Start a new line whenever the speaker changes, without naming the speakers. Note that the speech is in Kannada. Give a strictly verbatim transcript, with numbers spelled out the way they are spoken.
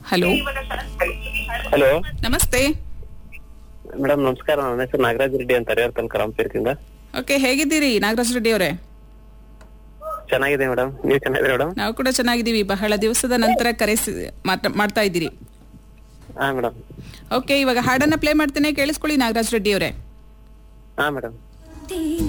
ಹಲೋ
ಹಲೋ
ನಮಸ್ತೆ.
ಮೇಡಮ್ ನಮಸ್ಕಾರ. ನನ್ನ ಹೆಸರು ನಾಗರಾಜ್ ರೆಡ್ಡಿ ಅಂತ ಹರಿಹರ ತಾಲೂಕು ರಾಮಪೀರದಿಂದ.
ಓಕೆ, ಹೇಗಿದ್ದೀರಿ ನಾಗರಾಜ್ ರೆಡ್ಡಿ ಅವರೇ?
ಚೆನ್ನಾಗಿದೆ ಮೇಡಮ್, ನೀವು ಚೆನ್ನಾಗಿದ್ದೀರಾ ಮೇಡಮ್?
ನಾವು ಕೂಡ ಚೆನ್ನಾಗಿದ್ದೀವಿ. ಬಹಳ ದಿವಸದ ನಂತರ ಕರೆಸಿ ಮಾತ- ಮಾಡ್ತಾ ಇದ್ದೀರಿ.
ಹಾ ಮೇಡಮ್.
ಓಕೆ, ಇವಾಗ ಹಾಡನ್ನ ಪ್ಲೇ ಮಾಡ್ತೇನೆ, ಕೇಳಿಸ್ಕೊಳ್ಳಿ ನಾಗರಾಜ್ ರೆಡ್ಡಿ ಅವರೇ.
ಹಾ ಮೇಡಮ್.